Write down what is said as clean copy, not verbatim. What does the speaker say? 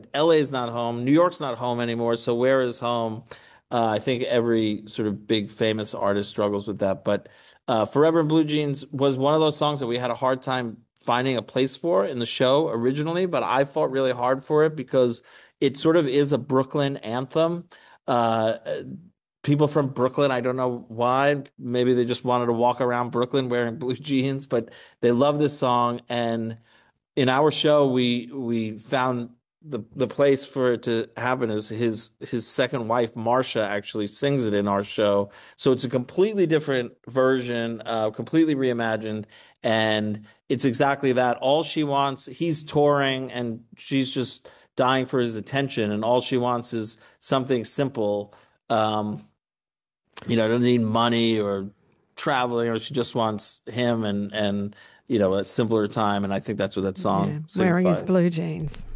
LA's not home. New York's not home anymore. So where is home? I think every sort of big famous artist struggles with that. But Forever in Blue Jeans was one of those songs that we had a hard time finding a place for in the show originally, but I fought really hard for it because it sort of is a Brooklyn anthem. Uh, People from Brooklyn, I don't know why. Maybe they just wanted to walk around Brooklyn wearing blue jeans, but they love this song. And in our show, we found the place for it to happen is his second wife, Marcia, actually sings it in our show. So it's a completely different version, completely reimagined, and it's exactly that. All she wants, he's touring, and she's just dying for his attention, and all she wants is something simple. Um, doesn't need money or traveling, or she just wants him and a simpler time. And I think that's what that Yeah, song wearing his signifies. blue jeans.